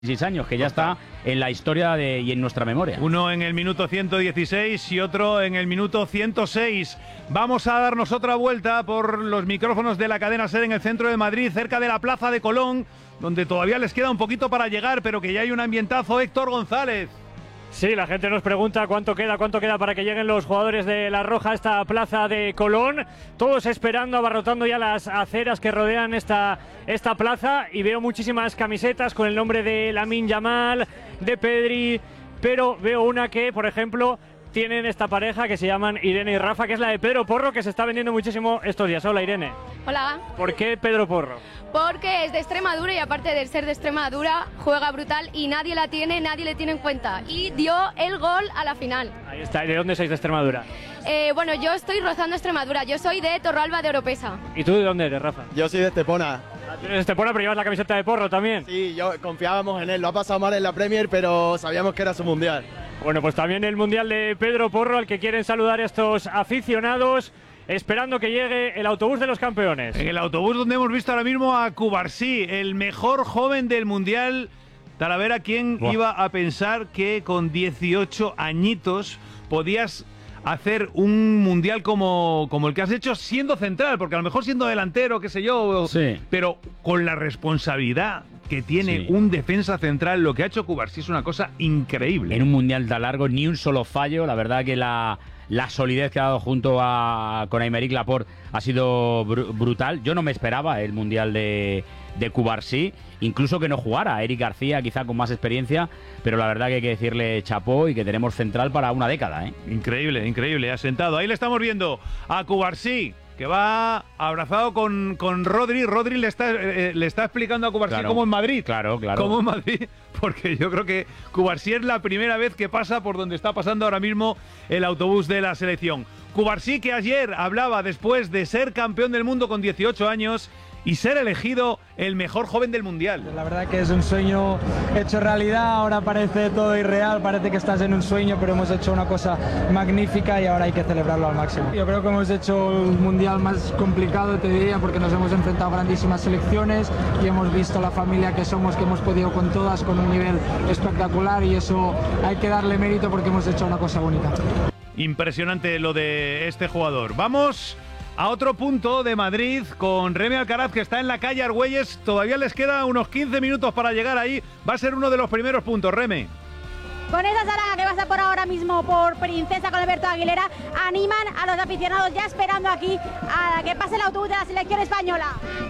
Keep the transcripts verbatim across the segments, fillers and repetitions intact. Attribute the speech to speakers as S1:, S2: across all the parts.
S1: dieciséis años, que ya está en la historia de, y en nuestra memoria.
S2: Uno en el minuto ciento dieciséis y otro en el minuto ciento seis. Vamos a darnos otra vuelta por los micrófonos de la cadena SER en el centro de Madrid, cerca de la Plaza de Colón, donde todavía les queda un poquito para llegar, pero que ya hay un ambientazo. Héctor González.
S3: Sí, la gente nos pregunta cuánto queda, cuánto queda para que lleguen los jugadores de La Roja a esta Plaza de Colón. Todos esperando, abarrotando ya las aceras que rodean esta, esta plaza. Y veo muchísimas camisetas con el nombre de Lamine Yamal, de Pedri. Pero veo una que, por ejemplo, tienen esta pareja que se llaman Irene y Rafa, que es la de Pedro Porro, que se está vendiendo muchísimo estos días. Hola, Irene.
S4: Hola.
S3: ¿Por qué Pedro Porro?
S4: Porque es de Extremadura y aparte de ser de Extremadura, juega brutal y nadie la tiene, nadie le tiene en cuenta. Y dio el gol a la final.
S3: Ahí está. ¿De dónde sois de Extremadura?
S4: Eh, bueno, yo estoy rozando Extremadura, yo soy de Torralba de Oropesa.
S3: ¿Y tú de dónde eres, Rafa?
S5: Yo soy de Estepona.
S3: ¿Tú eres de Estepona, pero llevas la camiseta de Porro también?
S5: Sí, yo confiábamos en él, lo ha pasado mal en la Premier, pero sabíamos que era su mundial.
S3: Bueno, pues también el mundial de Pedro Porro, al que quieren saludar estos aficionados, esperando que llegue el autobús de los campeones.
S2: En el autobús donde hemos visto ahora mismo a Cubarsí, el mejor joven del mundial. Talavera, ¿quién Buah. iba a pensar que con dieciocho añitos podías hacer un mundial como, como el que has hecho siendo central? Porque a lo mejor siendo delantero, qué sé yo,
S1: sí.
S2: pero con la responsabilidad que tiene
S1: sí.
S2: un defensa central, lo que ha hecho Cubarsí es una cosa increíble.
S1: En un mundial tan largo, ni un solo fallo. La verdad que la, la solidez que ha dado junto a con Aymeric Laporte ha sido br brutal. Yo no me esperaba el mundial de, de Cubarsí, incluso que no jugara Eric García, quizá con más experiencia, pero la verdad que hay que decirle chapó y que tenemos central para una década, ¿eh?
S2: Increíble, increíble, asentado. Ahí le estamos viendo a Cubarsí, que va abrazado con, con Rodri. Rodri le está, eh, le está explicando a Cubarsí
S1: claro,
S2: cómo en Madrid.
S1: Claro, claro.
S2: Cómo en Madrid, porque yo creo que Cubarsí es la primera vez que pasa por donde está pasando ahora mismo el autobús de la selección. Cubarsí, que ayer hablaba después de ser campeón del mundo con dieciocho años y ser elegido el mejor joven del mundial.
S6: La verdad que es un sueño hecho realidad, ahora parece todo irreal, parece que estás en un sueño, pero hemos hecho una cosa magnífica y ahora hay que celebrarlo al máximo. Yo creo que hemos hecho el mundial más complicado, te diría, porque nos hemos enfrentado a grandísimas selecciones y hemos visto la familia que somos, que hemos podido con todas, con un nivel espectacular, y eso hay que darle mérito porque hemos hecho una cosa bonita.
S2: Impresionante lo de este jugador. Vamos a otro punto de Madrid con Remy Alcaraz, que está en la calle Argüelles. Todavía les queda unos quince minutos para llegar ahí. Va a ser uno de los primeros puntos, Remy.
S7: Con esa zaranga que pasa por ahora mismo por Princesa con Alberto Aguilera, animan a los aficionados ya esperando aquí a que pase el autobús de la selección española.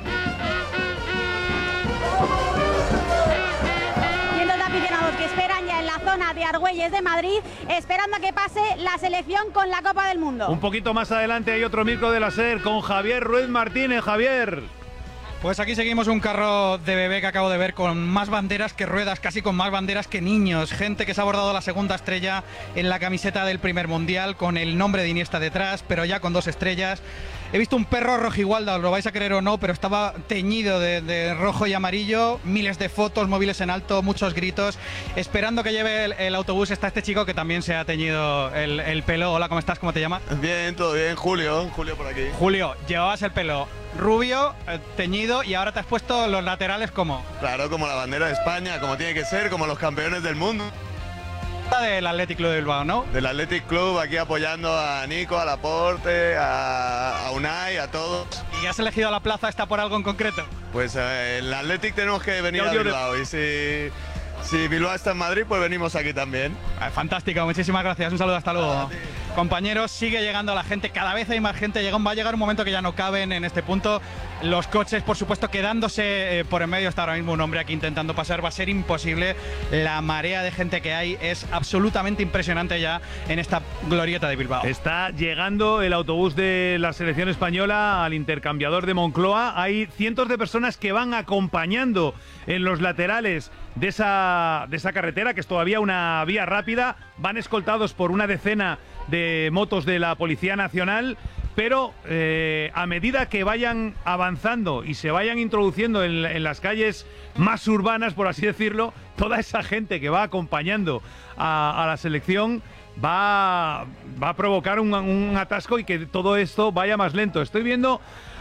S7: Cientos de aficionados que esperan ya en la zona de Argüelles de Madrid, esperando a que pase la selección con la Copa del Mundo.
S2: Un poquito más adelante hay otro micro de la SER con Javier Ruiz Martínez. Javier.
S8: Pues aquí seguimos un carro de bebé que acabo de ver con más banderas que ruedas, casi con más banderas que niños. Gente que se ha bordado la segunda estrella en la camiseta del primer mundial con el nombre de Iniesta detrás, pero ya con dos estrellas. He visto un perro rojigualda, os lo vais a creer o no, pero estaba teñido de, de rojo y amarillo. Miles de fotos, móviles en alto, muchos gritos. Esperando que lleve el, el autobús está este chico que también se ha teñido el, el pelo. Hola, ¿cómo estás? ¿Cómo te llamas?
S5: Bien, todo bien. Julio, Julio por aquí.
S8: Julio, llevabas el pelo rubio, eh, teñido, y ahora te has puesto los laterales como...
S5: Claro, como la bandera de España, como tiene que ser, como los campeones del mundo.
S8: Del Athletic Club de Bilbao, ¿no?
S5: Del Athletic Club, aquí apoyando a Nico, a Laporte, a, a Unai, a todos.
S8: ¿Y has elegido la plaza esta por algo en concreto?
S5: Pues eh, el Athletic tenemos que venir a Bilbao, y si, si Bilbao está en Madrid, pues venimos aquí también.
S8: Fantástico, muchísimas gracias, un saludo, hasta luego. Compañeros, sigue llegando la gente, cada vez hay más gente, llega, va a llegar un momento que ya no caben en este punto. Los coches, por supuesto, quedándose eh, por en medio. Está ahora mismo un hombre aquí intentando pasar, va a ser imposible. La marea de gente que hay es absolutamente impresionante ya en esta glorieta de Bilbao.
S2: Está llegando el autobús de la selección española al intercambiador de Moncloa. Hay cientos de personas que van acompañando en los laterales de esa, de esa carretera, que es todavía una vía rápida. Van escoltados por una decena de motos de la Policía Nacional, pero eh, a medida que vayan avanzando y se vayan introduciendo en, en las calles más urbanas, por así decirlo, toda esa gente que va acompañando a, a la selección va, va a provocar un, un atasco y que todo esto vaya más lento. Estoy viendo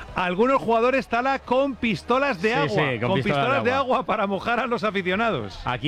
S2: algunos jugadores, Tala, con pistolas de
S1: Sí,
S2: agua.
S1: sí, con
S2: con
S1: pistolas
S2: pistolas
S1: de
S2: de
S1: agua.
S2: agua para mojar a los aficionados.
S1: Aquí